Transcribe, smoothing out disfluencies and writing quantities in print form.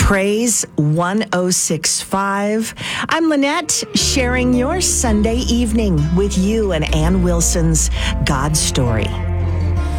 Praise 1065. I'm Lynette, sharing your Sunday evening with you and Ann Wilson's God Story.